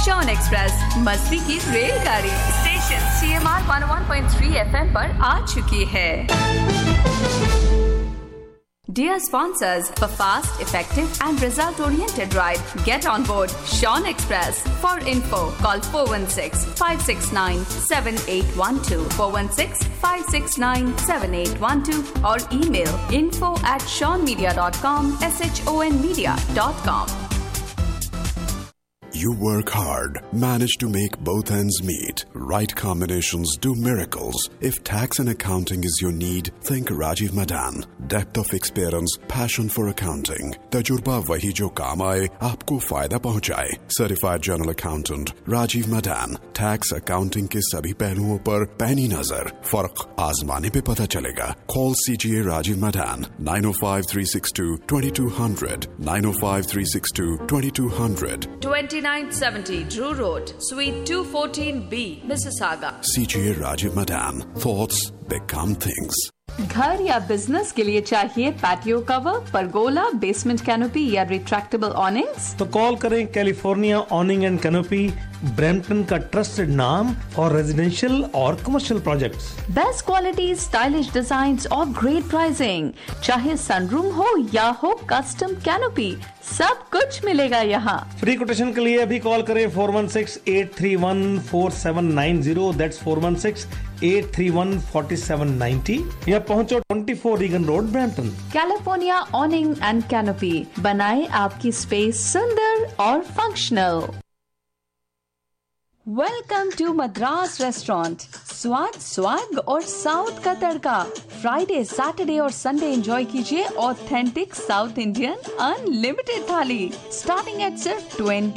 Shawn express, मस्ती की रेलगाड़ी स्टेशन CMR 101.3 FM पर आ चुकी है। Dear sponsors, for fast, effective and result-oriented ride, get on board Sean Express. For info, call 416-569-7812, 416-569-7812 or email info@seanmedia.com, shonmedia.com. You work hard, manage to make both ends meet. Right combinations do miracles. If tax and accounting is your need, think Rajiv Madan. Depth of experience, passion for accounting. तजुर्बा वही जो काम आए, आपको फायदा पहुंचाए. Certified General Accountant Rajiv Madan. Tax accounting के सभी पहलुओं पर पैनी नजर. फर्क आजमाने पे पता चलेगा. Call CGA Rajiv Madan 905-362-2200 905-362-2200 2970 Drew Road, Suite 214B, Mississauga. CGA Rajiv Madan. Thoughts become things. घर या बिजनेस के लिए चाहिए patio cover, pergola, basement canopy या रिट्रैक्टेबल ऑनिंग्स? तो कॉल करें कैलिफोर्निया ऑनिंग एंड कैनोपी, ब्रैम्पटन का ट्रस्टेड नाम और रेजिडेंशियल और commercial projects. Best quality, stylish designs और ग्रेट प्राइसिंग। चाहे सनरूम हो या हो कस्टम कैनोपी, सब कुछ मिलेगा यहाँ। फ्री कोटेशन के लिए अभी कॉल करें 416-831-4790, दैट्स 416-831-4790 या पहुंचो 24 Regan road, Brampton. California ऑनिंग and canopy, बनाए आपकी स्पेस सुंदर और functional. Welcome to Madras restaurant. स्वाद, स्वाग और साउथ का तड़का। फ्राइडे, सैटरडे और संडे एंजॉय कीजिए ऑथेंटिक साउथ इंडियन अनलिमिटेड थाली स्टार्टिंग एट सिर्फ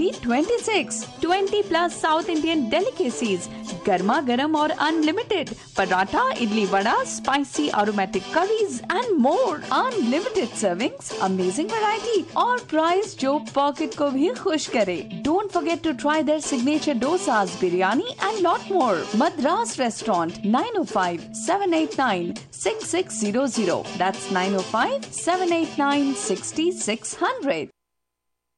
20 प्लस साउथ इंडियन डेलिकेसीज, गर्मा गर्म और unlimited paratha, idli vada, spicy aromatic curries and more. Unlimited servings, amazing variety और प्राइस जो पॉकेट को भी खुश करे। Don't forget to try there signature dosas, biryani and lot more. Madras Restaurant, 905-789-6600. That's 905-789-6600.